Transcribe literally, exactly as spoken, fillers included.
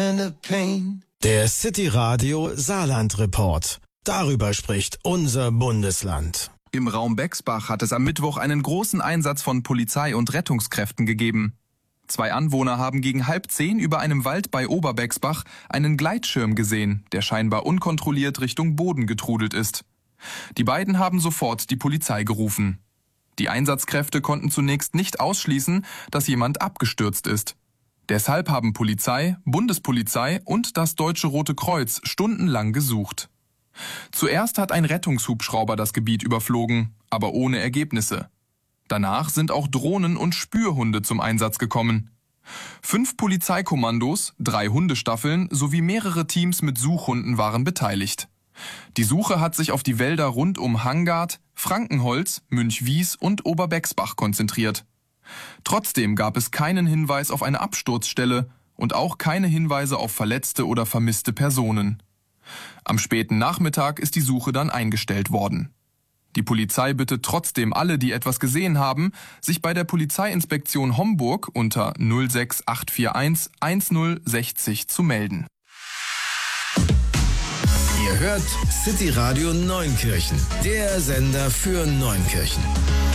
Der City Radio Saarland Report. Darüber spricht unser Bundesland. Im Raum Bexbach hat es am Mittwoch einen großen Einsatz von Polizei und Rettungskräften gegeben. Zwei Anwohner haben gegen halb zehn über einem Wald bei Oberbexbach einen Gleitschirm gesehen, der scheinbar unkontrolliert Richtung Boden getrudelt ist. Die beiden haben sofort die Polizei gerufen. Die Einsatzkräfte konnten zunächst nicht ausschließen, dass jemand abgestürzt ist. Deshalb haben Polizei, Bundespolizei und das Deutsche Rote Kreuz stundenlang gesucht. Zuerst hat ein Rettungshubschrauber das Gebiet überflogen, aber ohne Ergebnisse. Danach sind auch Drohnen und Spürhunde zum Einsatz gekommen. Fünf Polizeikommandos, drei Hundestaffeln sowie mehrere Teams mit Suchhunden waren beteiligt. Die Suche hat sich auf die Wälder rund um Hangard, Frankenholz, Münchwies und Oberbexbach konzentriert. Trotzdem gab es keinen Hinweis auf eine Absturzstelle und auch keine Hinweise auf verletzte oder vermisste Personen. Am späten Nachmittag ist die Suche dann eingestellt worden. Die Polizei bittet trotzdem alle, die etwas gesehen haben, sich bei der Polizeiinspektion Homburg unter null sechs acht vier eins eins null sechs null zu melden. Ihr hört City Radio Neunkirchen, der Sender für Neunkirchen.